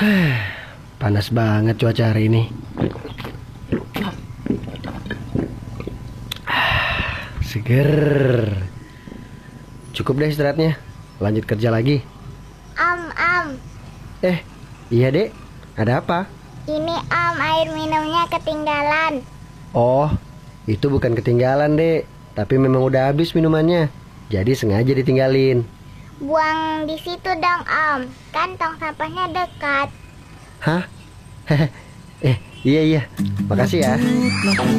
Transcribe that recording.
Panas banget cuaca hari ini. Seger. Cukup deh istirahatnya. Lanjut kerja lagi. Am. Iya dek. Ada apa? Ini air minumnya ketinggalan. Oh, itu bukan ketinggalan dek, tapi memang udah habis minumannya. Jadi sengaja ditinggalin. Buang di situ dong, Kan tong sampahnya dekat. Hah? Iya. Makasih ya.